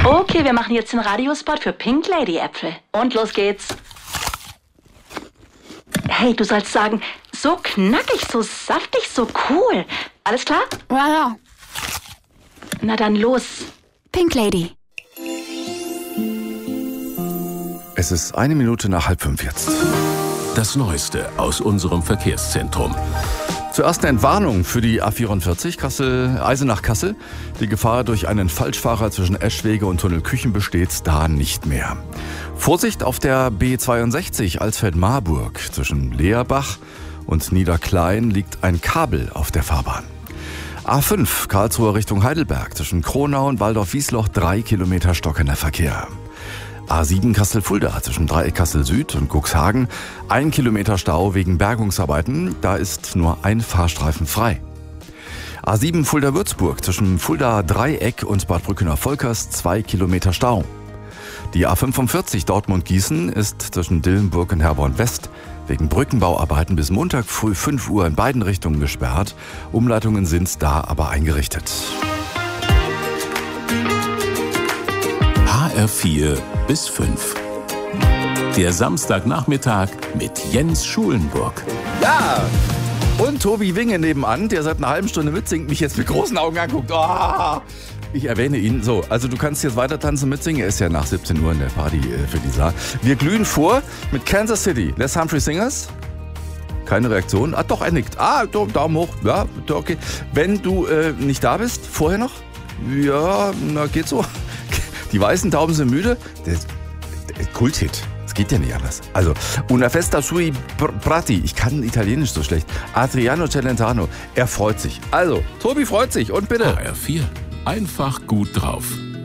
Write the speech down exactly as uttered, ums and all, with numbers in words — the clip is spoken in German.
Okay, wir machen jetzt den Radiospot für Pink Lady Äpfel. Und los geht's. Hey, du sollst sagen, so knackig, so saftig, so cool. Alles klar? Ja, ja. Na dann los. Pink Lady. Es ist eine Minute nach halb fünf jetzt. Das Neueste aus unserem Verkehrszentrum. Zuerst eine Entwarnung für die A vierundvierzig Kassel, Eisenach-Kassel. Die Gefahr durch einen Falschfahrer zwischen Eschwege und Tunnel Küchen besteht da nicht mehr. Vorsicht auf der B zweiundsechzig Alsfeld-Marburg. Zwischen Leerbach und Niederklein liegt ein Kabel auf der Fahrbahn. A fünf Karlsruhe Richtung Heidelberg. Zwischen Kronau und Waldorf-Wiesloch drei Kilometer stockender Verkehr. A sieben Kassel-Fulda zwischen Dreieck Kassel Süd und Cuxhagen. Ein Kilometer Stau wegen Bergungsarbeiten. Da ist nur ein Fahrstreifen frei. A sieben Fulda-Würzburg zwischen Fulda Dreieck und Bad Brückener-Volkers. Zwei Kilometer Stau. Die A fünfundvierzig Dortmund-Gießen ist zwischen Dillenburg und Herborn West wegen Brückenbauarbeiten bis Montag früh fünf Uhr in beiden Richtungen gesperrt. Umleitungen sind da aber eingerichtet. H R vier bis fünf. Der Samstagnachmittag mit Jens Schulenburg. Ja! Und Tobi Winge nebenan, der seit einer halben Stunde mitsingt, mich jetzt mit großen Augen anguckt. Oh, ich erwähne ihn. So, also du kannst jetzt weiter tanzen, mitsingen. Er ist ja nach siebzehn Uhr in der Party äh, für die Saar. Wir glühen vor mit Kansas City. Les Humphrey Singers. Keine Reaktion. Ah, doch, er nickt. Ah, Daumen hoch. Ja, okay. Wenn du äh, nicht da bist, vorher noch? Ja, na, geht so. Die weißen Tauben sind müde. Der, der Kulthit. Das geht ja nicht anders. Also, una festa sui prati. Ich kann Italienisch so schlecht. Adriano Celentano. Er freut sich. Also, Tobi freut sich. Und bitte. H R vier. Einfach gut drauf.